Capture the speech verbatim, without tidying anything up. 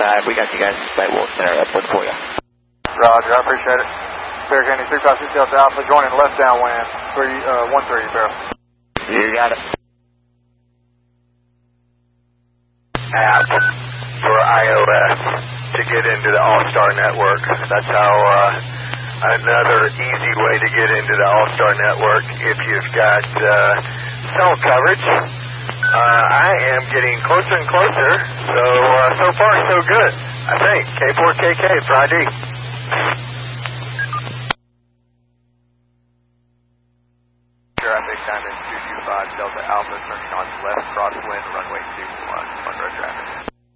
five. We got you guys at Wolf Center upwind for you. Roger, I appreciate it. Bear Candy three five six Delta Alpha, joining left downwind, three, uh, one three, barrel. You got it. App for iOS to get into the All-Star Network. That's how, uh, another easy way to get into the All-Star Network if you've got, uh, cell coverage. Uh, I am getting closer and closer, so, uh, so far so good, I think. K four K K, Friday. Traffic time is two two five Delta Alpha, turning on left crosswind, runway two one, front row traffic.